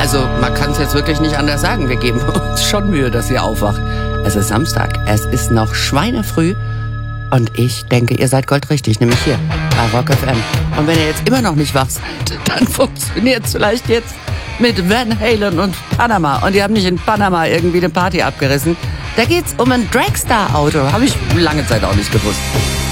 Also man kann es jetzt wirklich nicht anders sagen. Wir geben uns schon Mühe, dass ihr aufwacht. Es ist Samstag, es ist noch schweinefrüh und ich denke, ihr seid goldrichtig, nämlich hier bei Rock FM. Und wenn ihr jetzt immer noch nicht wach seid, dann funktioniert es vielleicht jetzt mit Van Halen und Panama. Und die haben nicht in Panama irgendwie eine Party abgerissen. Da geht's um ein Dragstar-Auto. Habe ich lange Zeit auch nicht gewusst.